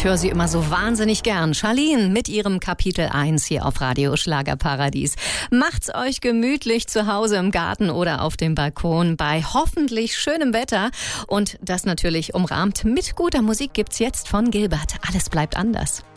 höre sie immer so wahnsinnig gern. Charlene mit ihrem Kapitel 1 hier auf Radio Schlagerparadies. Macht's euch gemütlich zu Hause im Garten oder auf dem Balkon bei hoffentlich schönem Wetter. Und das natürlich umrahmt mit guter Musik gibt's jetzt von Gilbert. Alles bleibt anders.